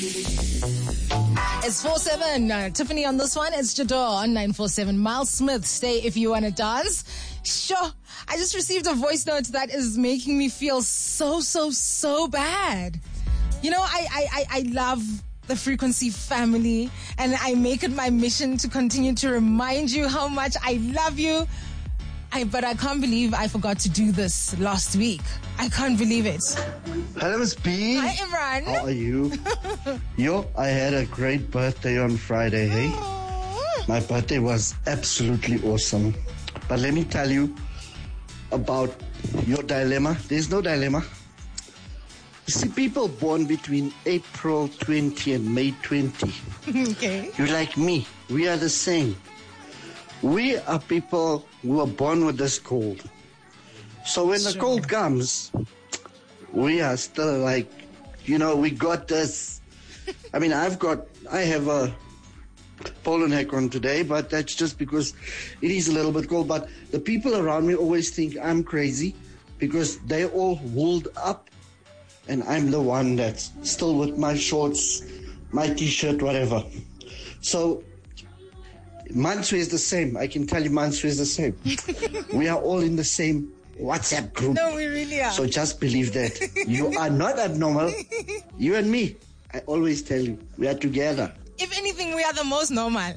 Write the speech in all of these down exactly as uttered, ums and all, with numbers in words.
It's four seven. Uh, Tiffany on this one. It's Jador on nine four seven. Miles Smith, stay if you want to dance. Sure. I just received a voice note that is making me feel so, so, so bad. You know, I, I, I, I love the Frequency family, and I make it my mission to continue to remind you how much I love you. I, but I can't believe I forgot to do this last week. I can't believe it. Hello, Miss B. Hi, Imran. How are you? Yo, I had a great birthday on Friday, hey? Aww. My birthday was absolutely awesome. But let me tell you about your dilemma. There's no dilemma. You see, people born between April twentieth and May twentieth. Okay. You're like me. We are the same. We are people who are born with this cold. So when the Sure. cold comes, we are still like, you know, we got this. I mean, I've got, I have a polo neck on today, but that's just because it is a little bit cold. But the people around me always think I'm crazy because they're all wooled up and I'm the one that's still with my shorts, my t-shirt, whatever. So Manswe is the same. I can tell you Manswe is the same. We are all in the same WhatsApp group. No, we really are. So just believe that. You are not abnormal. You and me, I always tell you, we are together. If anything, we are the most normal.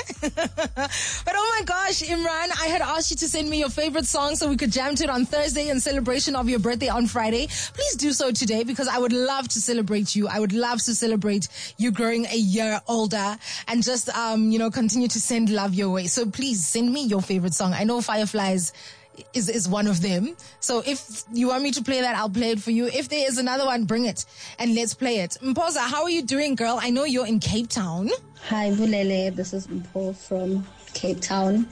But oh my gosh, Imran, I had asked you to send me your favorite song so we could jam to it on Thursday in celebration of your birthday on Friday. Please do so today because I would love to celebrate you. I would love to celebrate you growing a year older and just, um, you know, continue to send love your way. So please send me your favorite song. I know Fireflies is is one of them. So if you want me to play that, I'll play it for you. If there is another one, bring it and let's play it. Mpoza, how are you doing, girl? I know you're in Cape Town. Hi, Bulele. This is Mpo from Cape Town.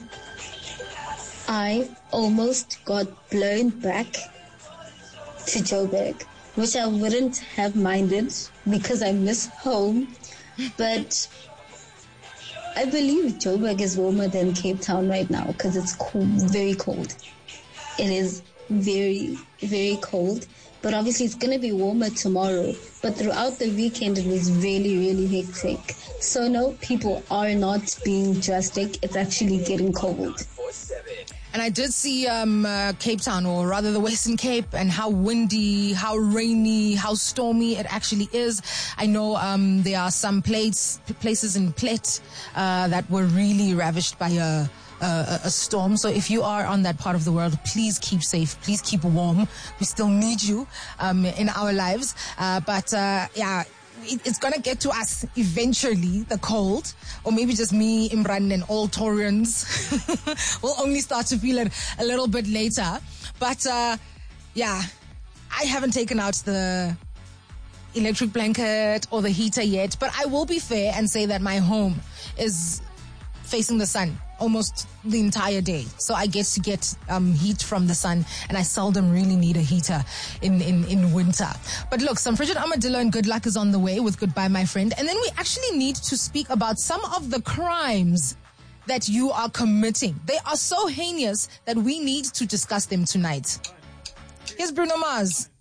I almost got blown back to Joburg, which I wouldn't have minded because I miss home. But I believe Joburg is warmer than Cape Town right now because it's cold, very cold. It is very, very cold. But obviously it's going to be warmer tomorrow. But throughout the weekend, it was really, really hectic. So no, people are not being drastic. It's actually getting cold. And I did see um, uh, Cape Town, or rather the Western Cape, and how windy, how rainy, how stormy it actually is. I know um, there are some place, places in Plet uh, that were really ravished by a, a, a storm. So if you are on that part of the world, please keep safe. Please keep warm. We still need you um, in our lives. Uh, but uh, yeah. It's going to get to us eventually, the cold, or maybe just me, Imran, and all Taurians will only start to feel it a little bit later. But, uh, yeah, I haven't taken out the electric blanket or the heater yet, but I will be fair and say that my home is facing the sun almost the entire day. So I get to get um, heat from the sun, and I seldom really need a heater in, in, in winter. But look, some Frigid Armadillo and Good Luck is on the way with Goodbye My Friend. And then we actually need to speak about some of the crimes that you are committing. They are so heinous that we need to discuss them tonight. Here's Bruno Mars.